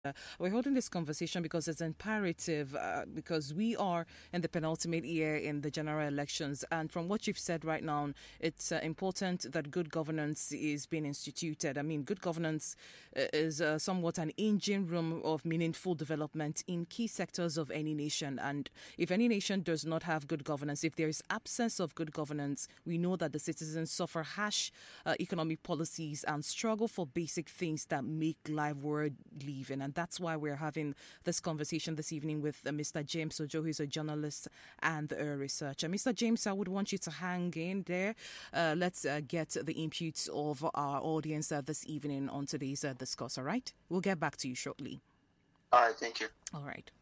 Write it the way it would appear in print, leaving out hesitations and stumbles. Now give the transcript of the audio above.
We're holding this conversation because it's imperative, because we are in the penultimate year in the general elections. And from what you've said right now, it's important that good governance is being instituted. I mean, good governance is somewhat an engine room of meaningful development in key sectors of any nation. And if any nation does not have good governance, if there is absence of good governance, we know that the citizens suffer harsh economic policies and struggle for basic things that make life worth living. And that's why we're having this conversation this evening with Mr. James Ojo, who is a journalist and a researcher. Mr. James, I would want you to hang in there. Let's get the inputs of our audience this evening on today's discuss, all right? We'll get back to you shortly. All right, thank you. All right.